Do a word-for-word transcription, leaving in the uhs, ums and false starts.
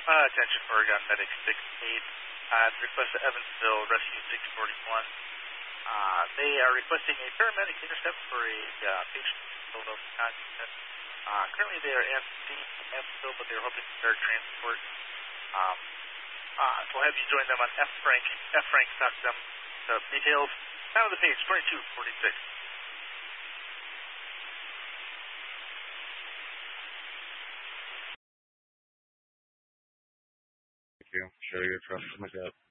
Uh, attention Oregon Medic six eight. Uh, request to Evansville Rescue six forty-one. Uh, they are requesting a paramedic intercept for a uh, patient in Philadelphia Congress. Uh, currently they are at Evansville, but they're hoping to start transport. Um, uh, so we'll have you join them on F Frank. F Frank talks them the details. Down of the page, twenty-two forty-six. Thank you. Show your trust in my gut.